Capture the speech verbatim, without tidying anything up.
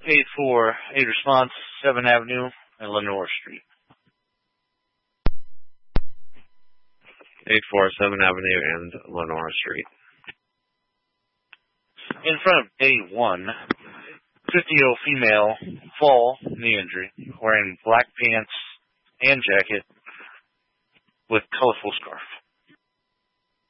eight four eight response, seventh Avenue and Lenore Street. eight four, seventh Avenue and Lenore Street. In front of day one, fifty-year-old female, fall, knee injury, wearing black pants and jacket with colorful scarf.